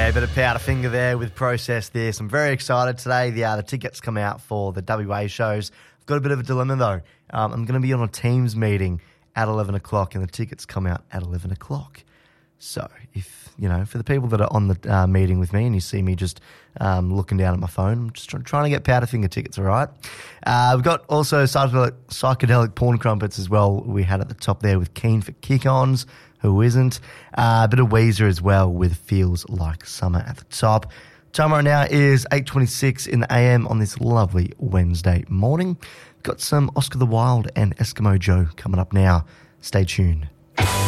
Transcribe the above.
A bit of Powderfinger there with Process This. I'm very excited today. The tickets come out for the WA shows. I've got a bit of a dilemma though. I'm going to be on a Teams meeting at 11 o'clock and the tickets come out at 11 o'clock. So if, for the people that are on the meeting with me and you see me just looking down at my phone, I'm just trying to get Powderfinger tickets, all right? We've got also psychedelic porn crumpets as well. We had at the top there with Keen for Kick-Ons. Who isn't? A bit of Weezer as well with Feels Like Summer at the top. Time right now is 8:26 in the AM on this lovely Wednesday morning. Got some Oscar the Wilde and Eskimo Joe coming up now. Stay tuned.